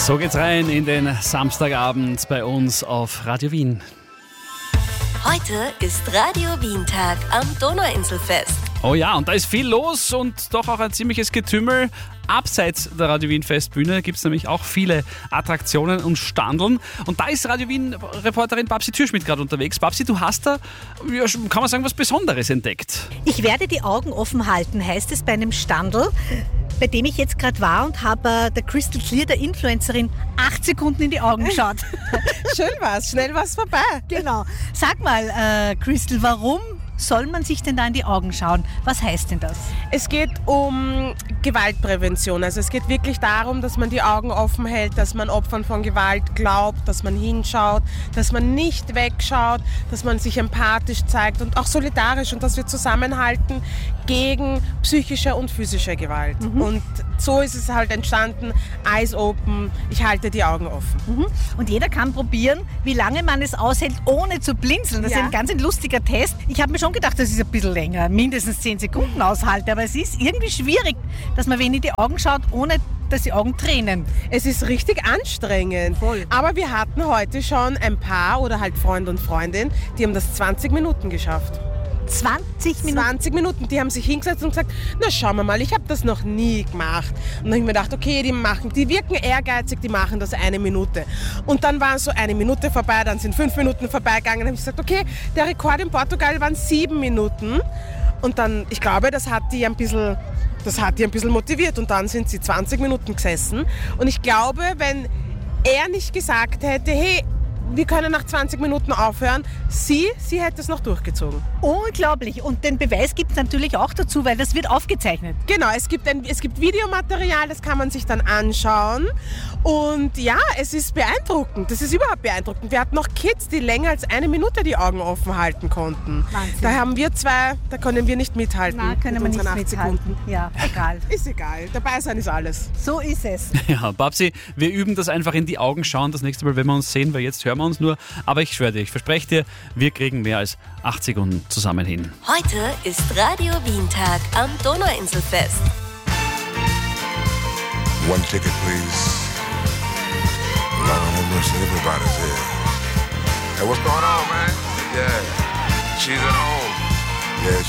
So geht's rein in den Samstagabend bei uns auf Radio Wien. Heute ist Radio Wien Tag am Donauinselfest. Oh ja, und da ist viel los und doch auch ein ziemliches Getümmel. Abseits der Radio Wien Festbühne gibt es nämlich auch viele Attraktionen und Standeln. Und da ist Radio Wien Reporterin Babsi Türschmidt gerade unterwegs. Babsi, du hast da, ja, kann man sagen, was Besonderes entdeckt. Ich werde die Augen offen halten, heißt es bei einem Standel, bei dem ich jetzt gerade war und habe der Crystal Clear, der Influencerin, 8 Sekunden in die Augen geschaut. Schön war's, schnell war's vorbei. Genau. Sag mal, Crystal, warum soll man sich denn da in die Augen schauen? Was heißt denn das? Es geht um Gewaltprävention. Also es geht wirklich darum, dass man die Augen offen hält, dass man Opfern von Gewalt glaubt, dass man hinschaut, dass man nicht wegschaut, dass man sich empathisch zeigt und auch solidarisch und dass wir zusammenhalten gegen psychische und physische Gewalt. Und so ist es halt entstanden, Eyes Open, ich halte die Augen offen. Und jeder kann probieren, wie lange man es aushält, ohne zu blinzeln. Das ist ein ganz lustiger Test. Ich habe mir schon gedacht, das ist ein bisschen länger, mindestens 10 Sekunden aushalte, aber es ist irgendwie schwierig, dass man wen in die Augen schaut, ohne dass die Augen tränen. Es ist richtig anstrengend. Voll. Aber wir hatten heute schon ein Paar oder halt Freund und Freundin, die haben das 20 Minuten geschafft. 20 Minuten? 20 Minuten, die haben sich hingesetzt und gesagt, na schauen wir mal, ich habe das noch nie gemacht. Und dann habe ich mir gedacht, okay, die wirken ehrgeizig, die machen das 1 Minute. Und dann waren so 1 Minute vorbei, dann sind 5 Minuten vorbeigegangen. Dann habe ich gesagt, okay, der Rekord in Portugal waren 7 Minuten. Und dann, ich glaube, das hat die ein bisschen motiviert. Und dann sind sie 20 Minuten gesessen. Und ich glaube, wenn er nicht gesagt hätte, hey, wir können nach 20 Minuten aufhören, sie hätte es noch durchgezogen. Unglaublich. Und den Beweis gibt es natürlich auch dazu, weil das wird aufgezeichnet. Genau, es gibt Videomaterial, das kann man sich dann anschauen. Und ja, es ist beeindruckend. Das ist überhaupt beeindruckend. Wir hatten noch Kids, die länger als 1 Minute die Augen offen halten konnten. Wahnsinn. Da haben wir 2, da können wir nicht mithalten. Na, können wir mit nicht unseren 8 mithalten. Sekunden. Ja, egal. Ist egal, dabei sein ist alles. So ist es. Ja, Babsi, wir üben das einfach in die Augen schauen. Das nächste Mal, wenn wir uns sehen, weil jetzt hören wir uns nur. Aber ich schwöre dir, ich verspreche dir, wir kriegen mehr als 8 Sekunden zusammen hin. Heute ist Radio Wien Tag am Donauinselfest. One ticket, please. Lord have mercy, everybody's here. Hey, what's going on, man? Yeah, she's at home. Yeah,